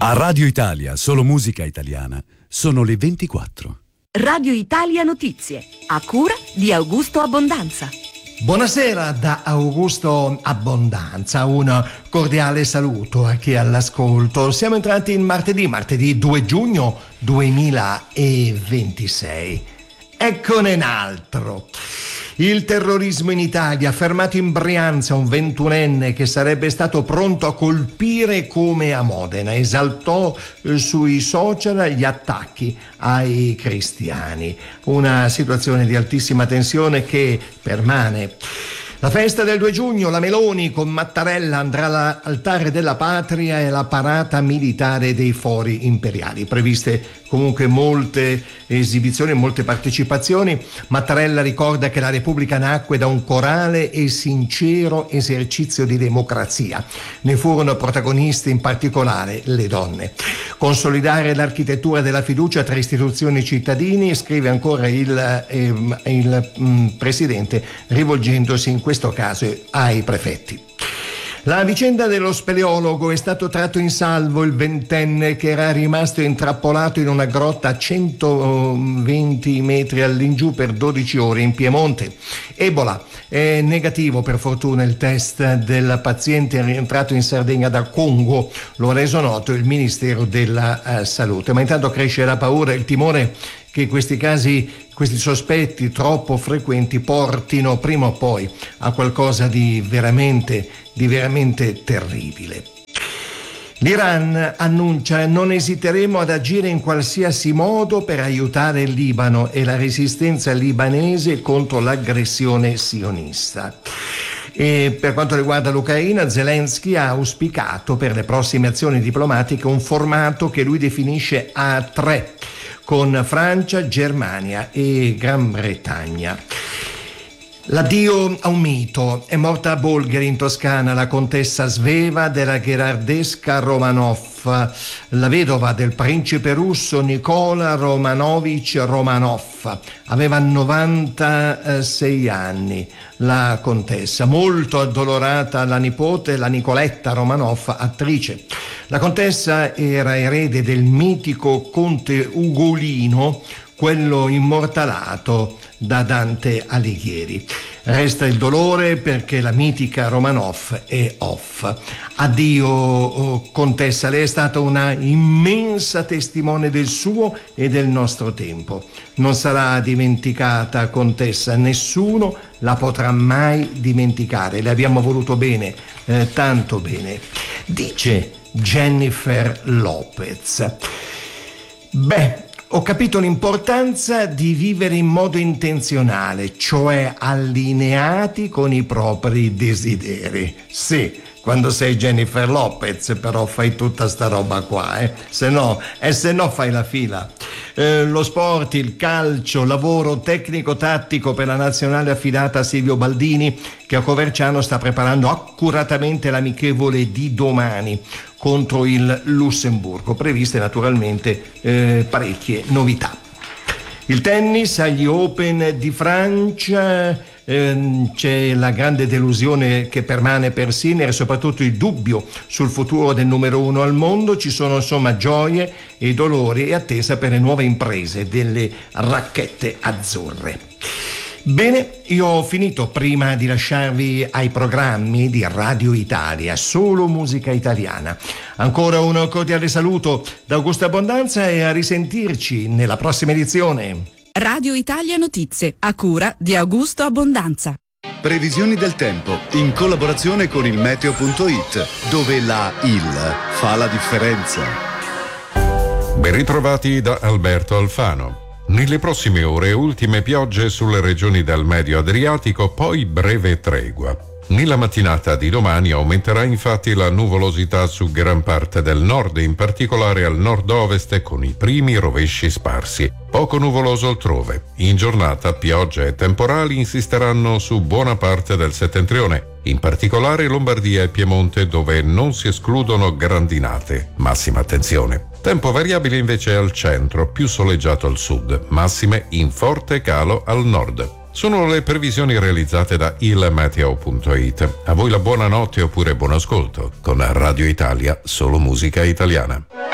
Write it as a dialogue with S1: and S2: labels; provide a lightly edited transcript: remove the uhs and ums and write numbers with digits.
S1: A Radio Italia, solo musica italiana, sono le 24.
S2: Radio Italia Notizie, a cura di Augusto Abbondanza.
S3: Buonasera da Augusto Abbondanza, un cordiale saluto a chi è all'ascolto. Siamo entrati in martedì 2 giugno 2026. Eccone un altro. Il terrorismo in Italia, fermato in Brianza un 21enne che sarebbe stato pronto a colpire come a Modena, esaltò sui social gli attacchi ai cristiani. Una situazione di altissima tensione che permane. La festa del 2 giugno, la Meloni con Mattarella andrà all'altare della patria e la parata militare dei fori imperiali. Previste comunque molte esibizioni, molte partecipazioni. Mattarella ricorda che la Repubblica nacque da un corale e sincero esercizio di democrazia. Ne furono protagoniste in particolare le donne. Consolidare l'architettura della fiducia tra istituzioni e cittadini, scrive ancora il Presidente, rivolgendosi in questo caso ai prefetti. La vicenda dello speleologo: è stato tratto in salvo il 20enne che era rimasto intrappolato in una grotta a 120 metri all'ingiù per 12 ore in Piemonte. Ebola: è negativo per fortuna il test del paziente rientrato in Sardegna dal Congo, lo ha reso noto il Ministero della Salute. Ma intanto cresce la paura e il timore che questi casi, questi sospetti troppo frequenti portino prima o poi a qualcosa di veramente terribile. L'Iran annuncia: non esiteremo ad agire in qualsiasi modo per aiutare il Libano e la resistenza libanese contro l'aggressione sionista. E per quanto riguarda l'Ucraina, Zelensky ha auspicato per le prossime azioni diplomatiche un formato che lui definisce a 3, con Francia, Germania e Gran Bretagna. L'addio a un mito: è morta a Bolgheri in Toscana la contessa Sveva della Gherardesca Romanov, la vedova del principe russo Nicola Romanovich Romanov. Aveva 96 anni la contessa, molto addolorata la nipote, la Nicoletta Romanov, attrice. La contessa era erede del mitico conte Ugolino, quello immortalato da Dante Alighieri. Resta il dolore perché la mitica Romanov è off. Addio contessa, lei è stata una immensa testimone del suo e del nostro tempo. Non sarà dimenticata, contessa, nessuno la potrà mai dimenticare. Le abbiamo voluto bene, tanto bene. Dice Jennifer Lopez: beh, ho capito l'importanza di vivere in modo intenzionale, cioè allineati con i propri desideri. Sì, quando sei Jennifer Lopez però fai tutta sta roba qua, se no fai la fila. Lo sport, il calcio, lavoro tecnico-tattico per la nazionale affidata a Silvio Baldini, che a Coverciano sta preparando accuratamente l'amichevole di domani contro il Lussemburgo, previste naturalmente parecchie novità. Il tennis agli Open di Francia, c'è la grande delusione che permane per Sinner e soprattutto il dubbio sul futuro del numero 1 al mondo. Ci sono insomma gioie e dolori e attesa per le nuove imprese delle racchette azzurre. Bene, io ho finito. Prima di lasciarvi ai programmi di Radio Italia, solo musica italiana, ancora un cordiale saluto da Augusto Abbondanza e a risentirci nella prossima edizione.
S2: Radio Italia Notizie, a cura di Augusto Abbondanza.
S4: Previsioni del tempo in collaborazione con il meteo.it, dove la IL fa la differenza.
S5: Ben ritrovati da Alberto Alfano. Nelle prossime ore ultime piogge sulle regioni del Medio Adriatico, poi breve tregua. Nella mattinata di domani aumenterà infatti la nuvolosità su gran parte del nord, in particolare al nord-ovest con i primi rovesci sparsi. Poco nuvoloso altrove. In giornata piogge e temporali insisteranno su buona parte del settentrione, in particolare Lombardia e Piemonte, dove non si escludono grandinate. Massima attenzione. Tempo variabile invece al centro, più soleggiato al sud, massime in forte calo al nord. Sono le previsioni realizzate da ilmeteo.it. A voi la buonanotte oppure buon ascolto con Radio Italia, solo musica italiana.